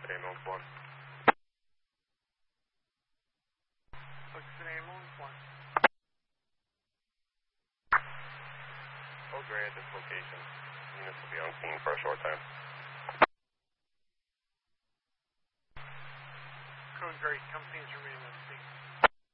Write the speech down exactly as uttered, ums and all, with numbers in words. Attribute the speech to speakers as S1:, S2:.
S1: ambulance one.
S2: Looks at ambulance one.
S1: Code gray at this location. Units will be on scene for a short time.
S2: Code gray, come see us remain on scene.